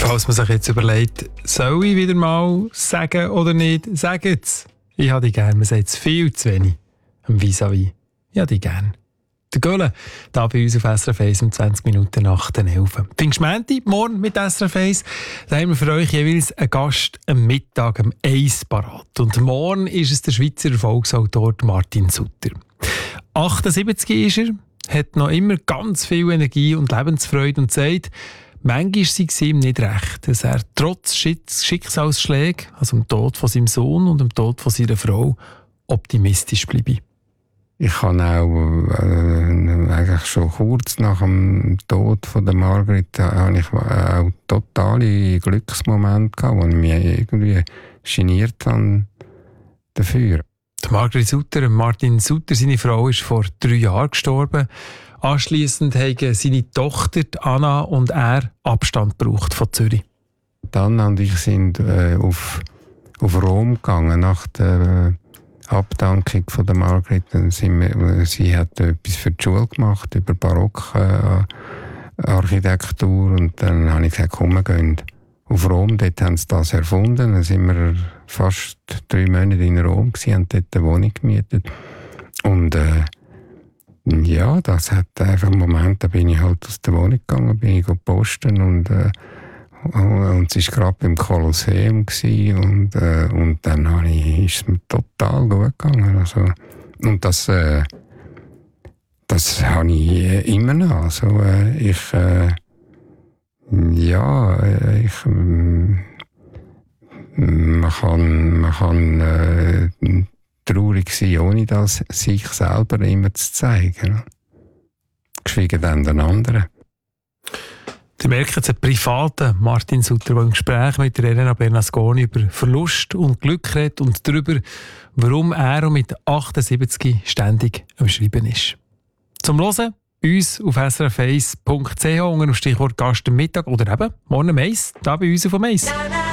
Falls man sich jetzt überlegt, soll ich wieder mal sagen oder nicht, sagt es. Ich habe die gerne, man sagt es viel zu wenig. Am Vis-à-vis. Ich habe die gerne. Der Gölle, da bei uns auf SRF 1 um 20 Minuten nach den 11. Pfingstmänti, morgen mit SRF 1. Da haben wir für euch jeweils einen Gast am Mittag am 1 parat. Und morgen ist es der Schweizer Erfolgsautor Martin Sutter. 78 ist er, hat noch immer ganz viel Energie und Lebensfreude und sagt, manchmal sei es ihm nicht recht, dass er trotz Schicksalsschlägen, also dem Tod von seinem Sohn und dem Tod von seiner Frau, optimistisch bleibe. Ich habe auch eigentlich schon kurz nach dem Tod von der Margrit habe ich auch totale Glücksmomente gehabt, wo ich mich irgendwie geniert habe dafür. Die Margrit Sutter, Martin Sutter, seine Frau, ist vor 3 Jahren gestorben. Anschliessend haben seine Tochter Anna und er Abstand gebraucht von Zürich. Dann und ich sind auf Rom gegangen nach der Abdankung von der Margrit. Sie hat etwas für die Schule gemacht über Barockarchitektur und dann habe ich gesagt, komm, wir gehen auf Rom. Dort haben sie das erfunden. Dann sind wir fast 3 Monate in Rom gewesen, haben dort eine Wohnung gemietet. Und ja, das hat einfach einen Moment, da bin ich halt aus der Wohnung gegangen, bin ich posten und es war gerade beim Kolosseum und dann ist es mir total gut gegangen. Also, und das habe ich immer noch. Also, man kann traurig sein, ohne das sich selber immer zu zeigen. Geschweige denn den anderen. Sie merken jetzt einen privaten Martin Sutter, der im Gespräch mit Elena Bernasconi über Verlust und Glück redet und darüber, warum er auch mit 78 ständig am Schreiben ist. Zum Hören uns auf srf1.ch unter dem Stichwort Gast am Mittag oder eben morgen am 1, da bei uns auf dem 1.